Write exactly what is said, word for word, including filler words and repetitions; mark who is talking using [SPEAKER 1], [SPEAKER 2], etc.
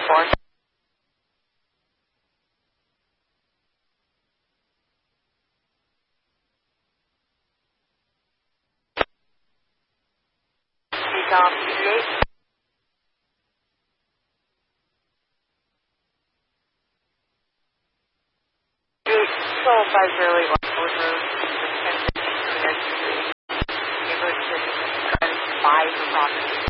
[SPEAKER 1] four. Decom fifty-eight. Control five zero eight one Wood Road, ten fifteen, neighborhood six, five for property.